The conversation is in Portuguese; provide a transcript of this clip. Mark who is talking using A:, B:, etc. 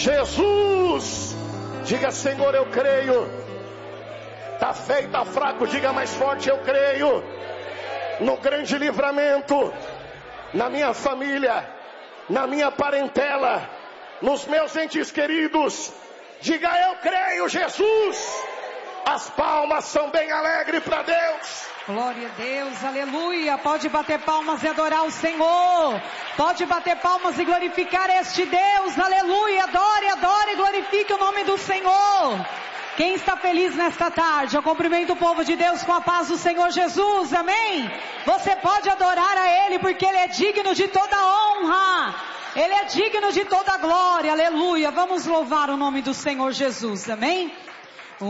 A: Jesus. Diga: Senhor, eu creio. Está feio, está fraco, diga mais forte: eu creio no grande livramento, na minha família, na minha parentela, nos meus entes queridos. Diga: eu creio, Jesus. As palmas são bem alegres para Deus.
B: Glória a Deus, aleluia. Pode bater palmas e adorar o Senhor. Pode bater palmas e glorificar este Deus, aleluia. Adore, adore e glorifique o nome do Senhor. Quem está feliz nesta tarde? Eu cumprimento o povo de Deus com a paz do Senhor Jesus, amém? Você pode adorar a Ele, porque Ele é digno de toda honra. Ele é digno de toda glória, aleluia. Vamos louvar o nome do Senhor Jesus, amém?